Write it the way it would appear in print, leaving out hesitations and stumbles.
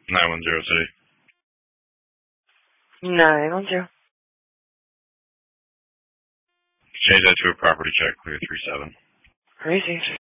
910 City. 910. Change that to a property check, clear 37. Crazy.